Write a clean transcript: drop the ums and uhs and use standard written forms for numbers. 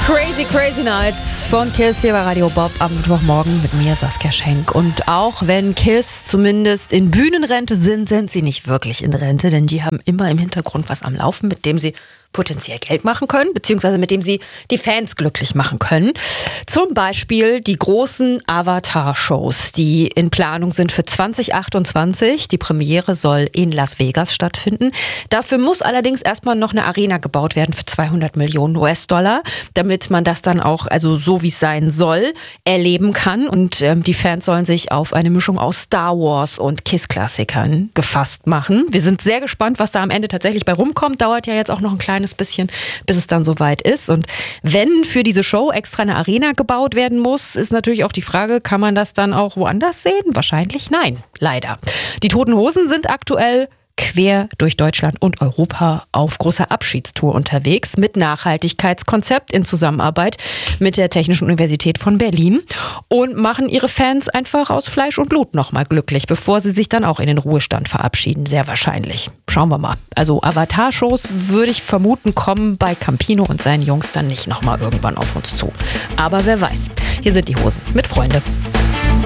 Crazy, Crazy Nights von Kiss hier bei Radio Bob am Mittwochmorgen mit mir, Saskia Schenk. Und auch wenn Kiss zumindest in Bühnenrente sind, sind sie nicht wirklich in Rente, denn die haben immer im Hintergrund was am Laufen, mit dem sie potenziell Geld machen können, beziehungsweise mit dem sie die Fans glücklich machen können. Zum Beispiel die großen Avatar-Shows, die in Planung sind für 2028. Die Premiere soll in Las Vegas stattfinden. Dafür muss allerdings erstmal noch eine Arena gebaut werden für 200 Millionen US-Dollar, damit man das dann auch, also so wie es sein soll, erleben kann. Und die Fans sollen sich auf eine Mischung aus Star Wars und Kiss-Klassikern gefasst machen. Wir sind sehr gespannt, was da am Ende tatsächlich bei rumkommt. Dauert ja jetzt auch noch ein kleines bisschen, bis es dann soweit ist. Und wenn für diese Show extra eine Arena gebaut werden muss, ist natürlich auch die Frage, kann man das dann auch woanders sehen? Wahrscheinlich nein, leider. Die Toten Hosen sind aktuell quer durch Deutschland und Europa auf großer Abschiedstour unterwegs mit Nachhaltigkeitskonzept in Zusammenarbeit mit der Technischen Universität von Berlin und machen ihre Fans einfach aus Fleisch und Blut nochmal glücklich, bevor sie sich dann auch in den Ruhestand verabschieden, sehr wahrscheinlich. Schauen wir mal. Also Avatar-Shows würde ich vermuten, kommen bei Campino und seinen Jungs dann nicht nochmal irgendwann auf uns zu. Aber wer weiß. Hier sind die Hosen mit Freunde.